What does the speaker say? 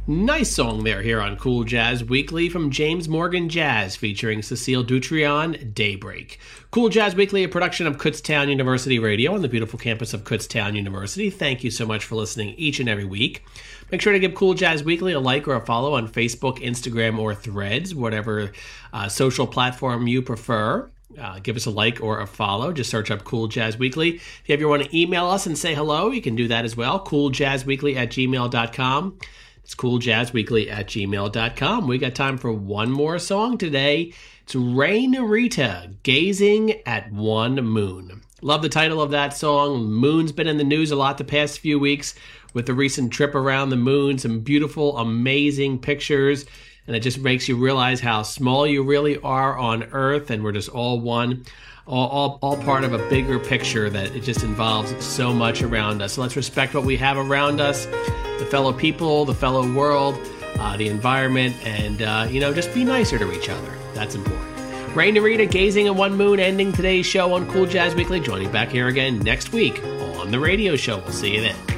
Nice song there here on Cool Jazz Weekly from James Morgan Jazz featuring Cecile Dutrion, Daybreak. Cool Jazz Weekly, a production of Kutztown University Radio on the beautiful campus of Kutztown University. Thank you so much for listening each and every week. Make sure to give Cool Jazz Weekly a like or a follow on Facebook, Instagram, or Threads, whatever social platform you prefer. Give us a like or a follow. Just search up Cool Jazz Weekly. If you ever want to email us and say hello, you can do that as well. cooljazzweekly@gmail.com. It's cooljazzweekly@gmail.com. We got time for one more song today. It's Ray Narita, Gazing at One Moon. Love the title of that song. Moon's been in the news a lot the past few weeks with the recent trip around the moon. Some beautiful, amazing pictures. And it just makes you realize how small you really are on Earth, and we're just all one. All part of a bigger picture that it just involves so much around us. So let's respect what we have around us, the fellow people, the fellow world, the environment, and, just be nicer to each other. That's important. Ray Narita, Gazing at One Moon, ending today's show on Cool Jazz Weekly. Joining back here again next week on the radio show. We'll see you then.